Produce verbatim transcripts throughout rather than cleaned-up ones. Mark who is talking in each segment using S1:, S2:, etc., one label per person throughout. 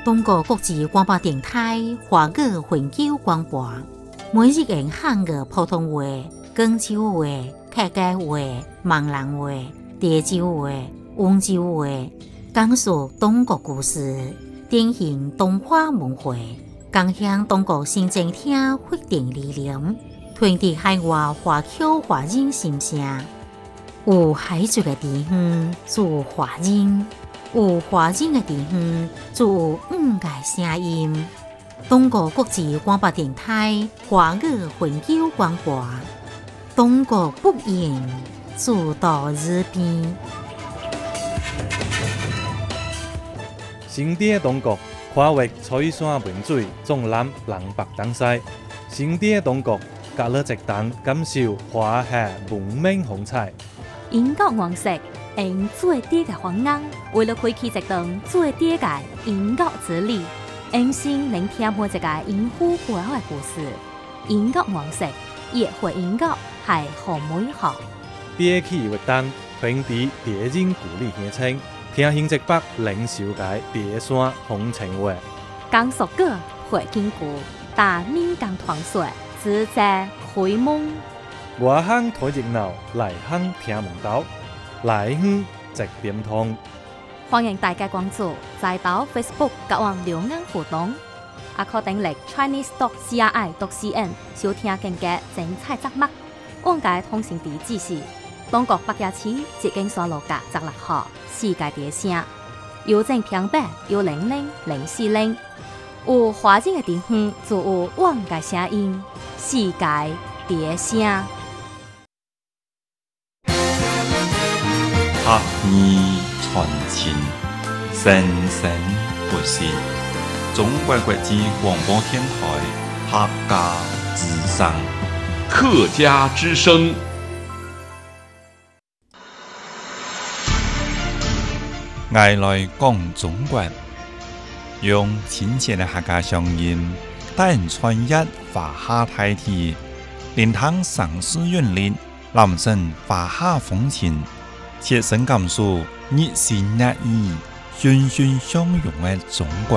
S1: 中国国际广播电台华语永久广播，每日用汉语普通话、广州话、客家话、闽南话、潮州话、温州话，讲述中国故事，典型中华文化，共享中国新政厅发展理念，传递海外华侨华人心声。有海族的地方，就有华人；有华人的地方，就有五个声音。中国国际广播电台华语永久广播，中国不言，自到日边。
S2: 新店中国跨越翠山文水，纵览南北东西。新店中国隔了一档，感受华夏文明风采。
S3: 英国王室用最低嘅方案，为了开启一段最低嘅英国之旅，用心聆听每一个英虎背后嘅故事。英国王室也会英国系好美好。
S2: 别起活动，传递地人故里乡亲，听新一北领袖界别山风情话。
S3: 讲述过会经过，但民间传说，只在开蒙。
S2: 外乡睇热闹，内乡听门道，来乡直点通。
S3: 欢迎大家关注在岛 Facebook 甲网留言互动，也可登录 Chinese dot C R I dot C N 收听更加精彩节目。往界通讯地址是中国北野市捷经山路甲十六号世界第声，邮政平板幺零零零四零。有华人的地方就有往界声音，世界第声。
S4: 客意传情，生生不息。中国国际广播电台客家之声，
S5: 客家之声。
S4: 爱来讲中国，用亲切的客家声音，带人穿越华夏大地，聆听城市韵律，揽胜华夏风情。切身感受热情热意、欣欣相融的中国。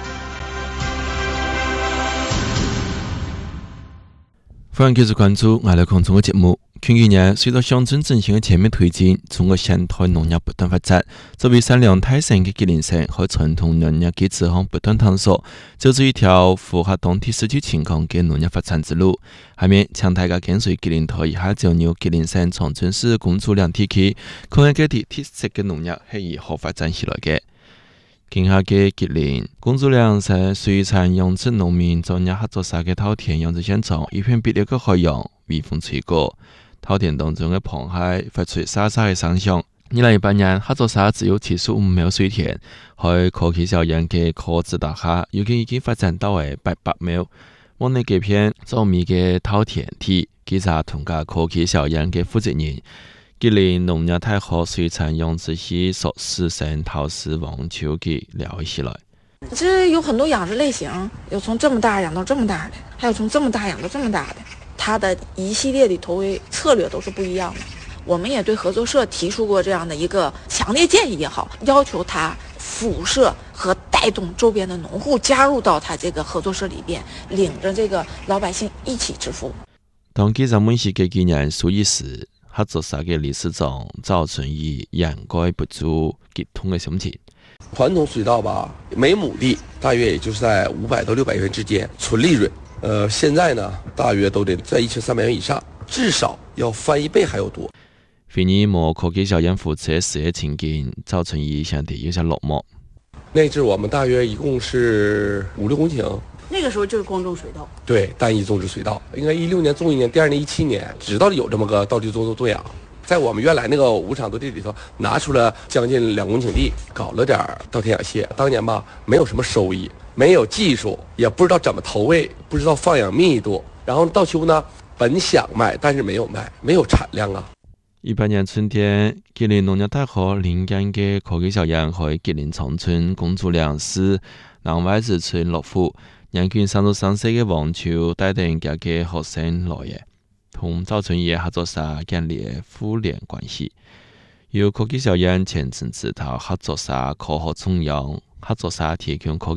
S6: 欢迎继续关注爱来看中国节目。近几年，随着乡村振兴的全面推进，中国现代农业不断发展。作为产量泰盛的吉林省，和传统农业技术上不断探索，走出一条符合当地实际情况的农业发展之路。下面，请大家跟随吉林台一下走入吉林省长春市公主岭地区，看看这地特色的农业是如何发展起来的。今夏嘅吉林公主岭市水产养殖农民专业合作社嘅稻田养殖现场，一片碧绿嘅海洋，微风吹过，稻田当中嘅螃蟹发出沙沙嘅声响。二零一八年，合作社只有七十五亩水田，喺科技效应嘅科技大厦，如今已经发展到为八百亩。往年这片周密嘅稻田地，记者同个科技效应嘅负责人。吉林农业大学水产养殖系硕士生陶氏王秋给聊起来。
S7: 这有很多养殖类型，有从这么大养到这么大的，还有从这么大养到这么大的，它的一系列的投喂策略都是不一样的。我们也对合作社提出过这样的一个强烈建议也好，要求他辐射和带动周边的农户加入到他这个合作社里边，领着这个老百姓一起致富。
S6: 当记者问起这几年数亿时，合作社嘅理事长赵春义掩盖不住激动的心情。
S8: 传统水稻吧，每亩地大约也就是在五百到六百元之间，纯利润。呃，现在呢，大约都得在一千三百元以上，至少要翻一倍还要多。
S6: 非你莫科技效应扶持的事业情景，赵春义相对有些落寞。
S8: 那阵我们大约一共是五六公顷。
S9: 那个时候就是光种水稻，
S8: 对，单一种植水稻。应该一六年种一年，第二年一七年知道有这么个稻地作作养，在我们原来那个五场多地里头拿出了将近两公顷地，搞了点稻田养蟹。当年吧，没有什么收益，没有技术，也不知道怎么投喂，不知道放养密度。然后稻秋呢，本想卖，但是没有卖，没有产量啊。
S6: 一八年春天，吉林农业大学临近嘅科技效应喺吉林长春公主岭市南外之村落户。人群三十三岁嘅王秋带领家嘅学生来嘅，同赵春义合作社建立互联关系。由科技效应前程指导合作社科学中央合作社提供科技